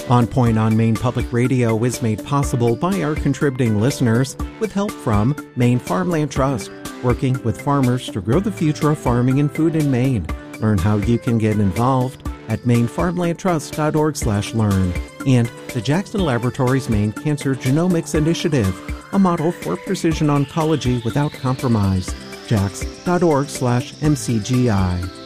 On Point on Maine Public Radio is made possible by our contributing listeners with help from Maine Farmland Trust, working with farmers to grow the future of farming and food in Maine. Learn how you can get involved at mainfarmlandtrust.org/learn. And the Jackson Laboratories Maine Cancer Genomics Initiative, a model for precision oncology without compromise. jax.org/mcgi.